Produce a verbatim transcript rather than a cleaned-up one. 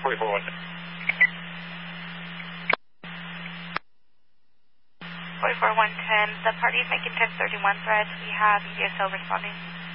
forty-four one ten. forty-four one ten, the party is making ten thirty-one threats. We have E V S O responding.